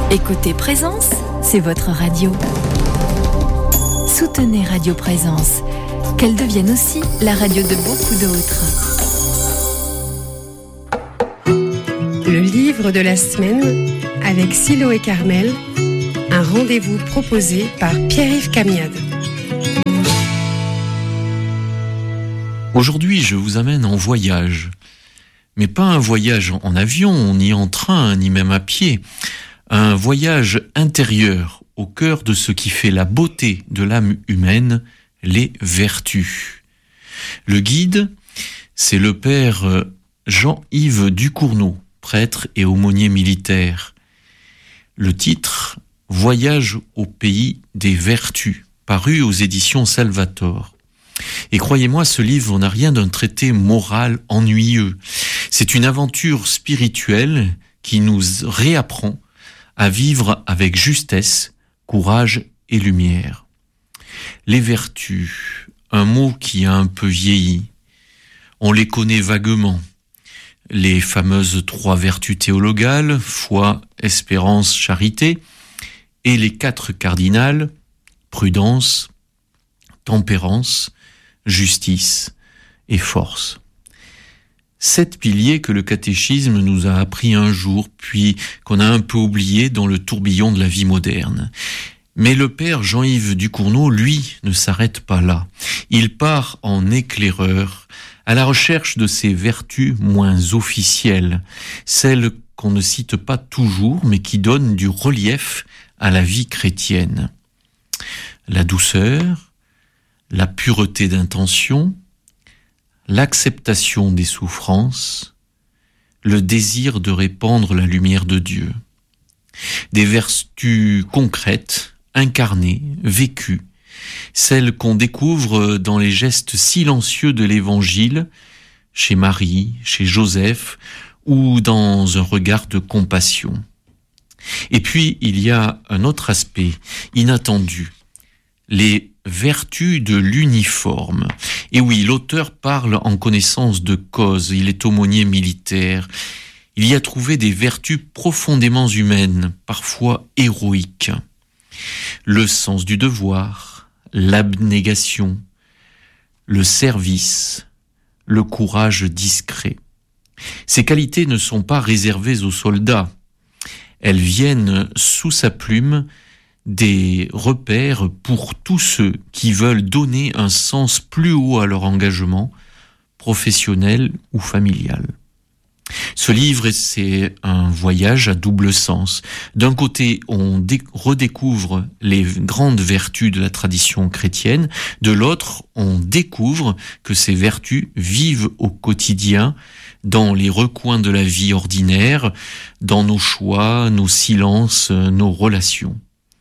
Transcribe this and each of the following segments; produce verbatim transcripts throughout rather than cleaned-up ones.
Écoutez Présence, c'est votre radio. Soutenez Radio Présence, qu'elle devienne aussi la radio de beaucoup d'autres. Le livre de la semaine avec Silo et Carmel, un rendez-vous proposé par Pierre-Yves Camiade. Aujourd'hui, je vous amène en voyage. Mais pas un voyage en avion, ni en train, ni même à pied. Un voyage intérieur, au cœur de ce qui fait la beauté de l'âme humaine, les vertus. Le guide, c'est le père Jean-Yves Ducournau, prêtre et aumônier militaire. Le titre, Voyage au pays des vertus, paru aux éditions Salvator. Et croyez-moi, ce livre n'a rien d'un traité moral ennuyeux. C'est une aventure spirituelle qui nous réapprend à vivre avec justesse, courage et lumière. Les vertus, un mot qui a un peu vieilli. On les connaît vaguement. Les fameuses trois vertus théologales, foi, espérance, charité, et les quatre cardinales, prudence, tempérance, justice et force. Sept piliers que le catéchisme nous a appris un jour, puis qu'on a un peu oubliés dans le tourbillon de la vie moderne. Mais le père Jean-Yves Ducournau, lui, ne s'arrête pas là. Il part en éclaireur, à la recherche de ces vertus moins officielles, celles qu'on ne cite pas toujours, mais qui donnent du relief à la vie chrétienne. La douceur, la pureté d'intention, l'acceptation des souffrances, le désir de répandre la lumière de Dieu. Des vertus concrètes, incarnées, vécues, celles qu'on découvre dans les gestes silencieux de l'Évangile, chez Marie, chez Joseph, ou dans un regard de compassion. Et puis, il y a un autre aspect inattendu, les vertus de l'uniforme. Et oui, l'auteur parle en connaissance de cause, il est aumônier militaire. Il y a trouvé des vertus profondément humaines, parfois héroïques. Le sens du devoir, l'abnégation, le service, le courage discret. Ces qualités ne sont pas réservées aux soldats. Elles viennent sous sa plume des repères pour tous ceux qui veulent donner un sens plus haut à leur engagement, professionnel ou familial. Ce livre, c'est un voyage à double sens. D'un côté, on dé- redécouvre les grandes vertus de la tradition chrétienne. De l'autre, on découvre que ces vertus vivent au quotidien, dans les recoins de la vie ordinaire, dans nos choix, nos silences, nos relations.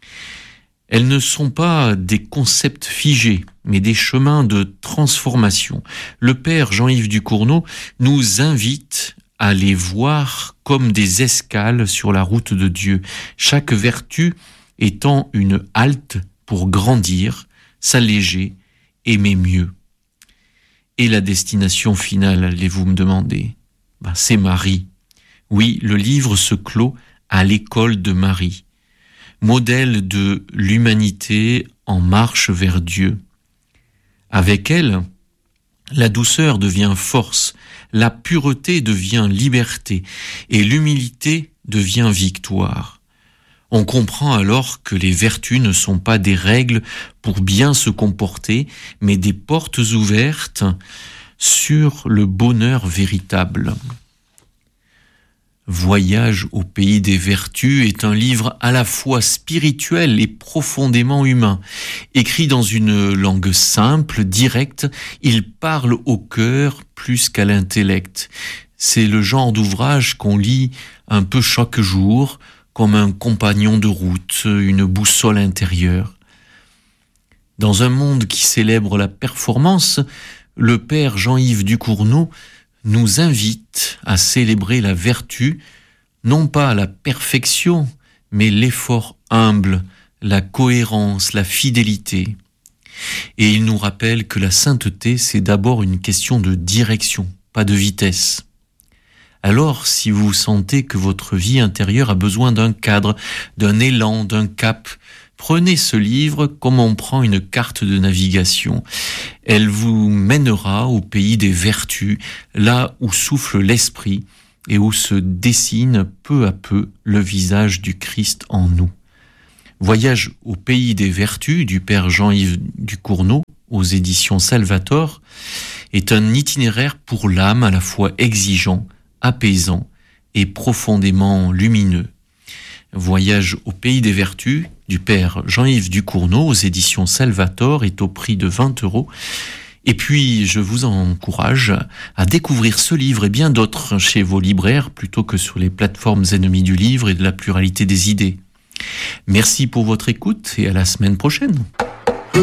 Elles ne sont pas des concepts figés, mais des chemins de transformation. Le père Jean-Yves Ducournau nous invite à les voir comme des escales sur la route de Dieu, chaque vertu étant une halte pour grandir, s'alléger, aimer mieux. Et la destination finale, allez-vous me demander ? Ben, c'est Marie. Oui, le livre se clôt à l'école de Marie, modèle de l'humanité en marche vers Dieu. Avec elle, la douceur devient force, la pureté devient liberté et l'humilité devient victoire. On comprend alors que les vertus ne sont pas des règles pour bien se comporter, mais des portes ouvertes sur le bonheur véritable. Voyage au pays des vertus est un livre à la fois spirituel et profondément humain. Écrit dans une langue simple, directe, il parle au cœur plus qu'à l'intellect. C'est le genre d'ouvrage qu'on lit un peu chaque jour, comme un compagnon de route, une boussole intérieure. Dans un monde qui célèbre la performance, le père Jean-Yves Ducournau nous invite à célébrer la vertu, non pas la perfection, mais l'effort humble, la cohérence, la fidélité. Et il nous rappelle que la sainteté, c'est d'abord une question de direction, pas de vitesse. Alors, si vous sentez que votre vie intérieure a besoin d'un cadre, d'un élan, d'un cap, prenez ce livre comme on prend une carte de navigation. Elle vous mènera au pays des vertus, là où souffle l'esprit et où se dessine peu à peu le visage du Christ en nous. Voyage au pays des vertus du père Jean-Yves Ducournau aux éditions Salvator est un itinéraire pour l'âme à la fois exigeant, apaisant et profondément lumineux. Voyage au pays des vertus du père Jean-Yves Ducournau aux éditions Salvator est au prix de vingt euros. Et puis, je vous encourage à découvrir ce livre et bien d'autres chez vos libraires plutôt que sur les plateformes ennemies du livre et de la pluralité des idées. Merci pour votre écoute et à la semaine prochaine.